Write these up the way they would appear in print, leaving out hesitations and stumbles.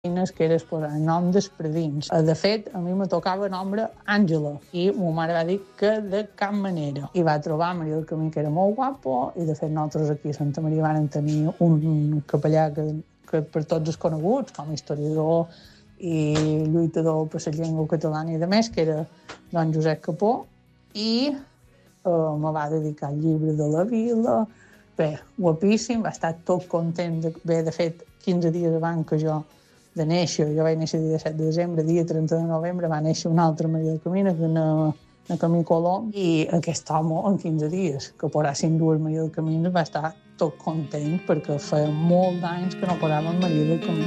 que era posar el nom dels predins. De fet, a mi me tocava el nombre Àngela i ma mare va dir que de cap manera. I va trobar Maria del Camí, que era molt guapo, i de fet nosaltres aquí a Santa Maria vàrem tenir un capellà que per tots els coneguts, com a historiador i lluitador per la llengua catalana i de més, que era don Josep Capó, i me va dedicar al llibre de la vila. Bé, guapíssim, va estar tot content. Bé, de fet, 15 dies abans que jo de néixer, jo vaig néixer el dia 7 de desembre, dia 30 de novembre va néixer un altre Maria del Camí, a Camí Colom, i aquest home en 15 dies, que posessin dues Maria del Camí, va estar tot content perquè feia molt d'anys que no posaven Maria del Camí.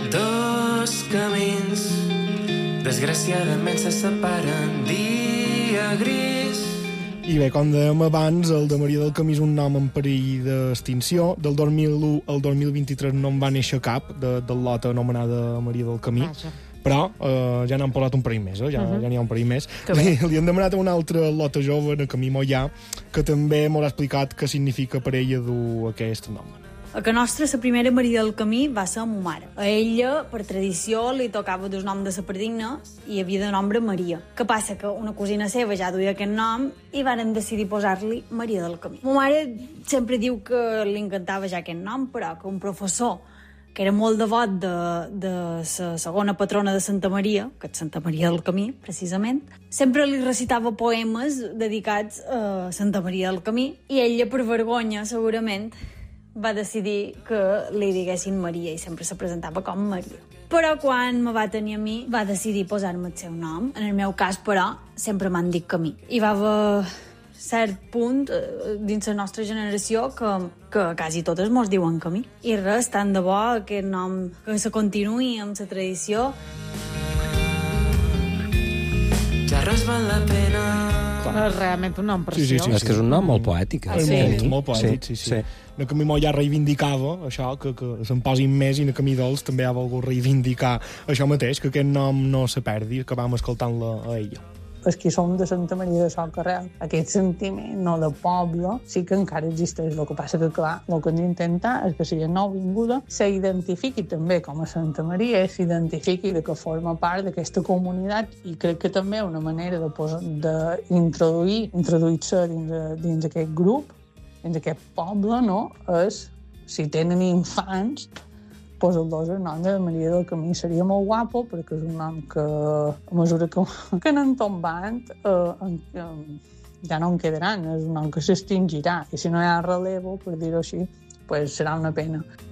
Dos camins desgraciadament se separen, dia gris. I bé, com dèiem abans, el de Maria del Camí és un nom en perill d'extinció. Del 2001 al 2023 no en va néixer cap del lot anomenada Maria del Camí. Però ja n'han posat un parell més, ja n'hi ha un parell més. Li han demanat a una altra lota jove, a Camí Mollà, que també m'ho ha explicat què significa per ella dur aquest nom. A casa nostra, la primera Maria del Camí va ser ma mare. A ella, per tradició, li tocava el nom de la predina i havia de nombre Maria. Què passa? Que una cosina seva ja duia aquest nom i varen decidir posar-li Maria del Camí. Ma mare sempre diu que li encantava ja aquest nom, però que un professor que era molt devot de la segona patrona de Santa Maria, que és Santa Maria del Camí, precisament, sempre li recitava poemes dedicats a Santa Maria del Camí i ella, per vergonya, segurament, va decidir que li diguessin Maria i sempre se presentava com Maria. Però quan me va tenir a mi, va decidir posar-me el seu nom. En el meu cas, però, sempre m'han dit Camí. I va haver cert punt dins la nostra generació que quasi totes mos diuen Camí. I res, tant de bo aquest nom que se continuï amb la tradició. Ja res val la pena. És realment un nom preciós. Sí. És que és un nom molt poètic. Molt poètic, sí. El Camí Mollà reivindicava això, que se'n posin més, i el Camí Dolç també ha volgut reivindicar això mateix, que aquest nom no se perdi, que vam escoltant-la a ella. Els que som de Santa Maria de Socarrel, aquest sentiment de poble sí que encara existeix. El que passa que, clar, el que hem d'intentar és que la nouvinguda s'identifiqui també com a Santa Maria, s'identifiqui que forma part d'aquesta comunitat, i crec que també una manera d'introduir-se dins aquest grup, dins aquest poble, no? És, si tenen infants, pues el nom de Maria del Camí seria molt guapo, perquè és un nom que, a mesura que anem tombant, ja no en quedaran, és un nom que s'extingirà, i si no hi ha relevo, per dir-ho així, pues serà una pena.